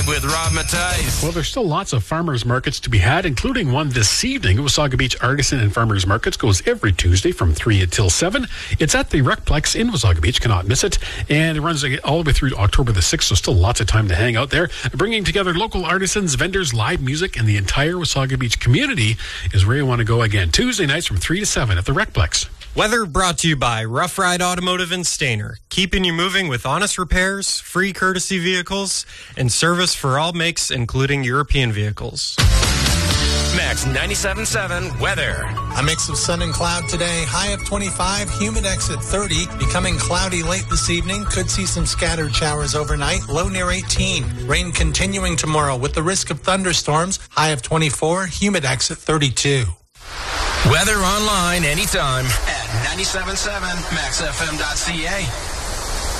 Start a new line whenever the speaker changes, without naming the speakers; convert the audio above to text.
Live with Rob Matthijs.
Well, there's still lots of farmers markets to be had, including one this evening. Wasaga Beach Artisan and Farmers Markets goes every Tuesday from 3 until 7. It's at the Recplex in Wasaga Beach. Cannot miss it. And it runs all the way through to October the 6th, so still lots of time to hang out there. Bringing together local artisans, vendors, live music, and the entire Wasaga Beach community is where you want to go again. Tuesday nights from 3 to 7 at the Recplex.
Weather brought to you by Rough Ride Automotive in Stainer. Keeping you moving with honest repairs, free courtesy vehicles, and service for all makes, including European vehicles.
Max 97.7 weather.
A mix of sun and cloud today. High of 25, Humidex at 30. Becoming cloudy late this evening. Could see some scattered showers overnight. Low near 18. Rain continuing tomorrow with the risk of thunderstorms. High of 24, Humidex at 32.
Weather online anytime at 97.7 maxfm.ca.